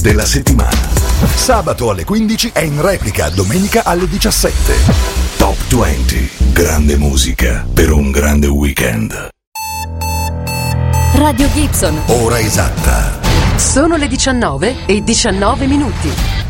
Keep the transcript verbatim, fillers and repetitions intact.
della settimana. Sabato alle quindici e in replica domenica alle diciassette. Top venti. Grande musica per un grande weekend. Radio Gibson. Ora esatta. Sono le diciannove e diciannove minuti.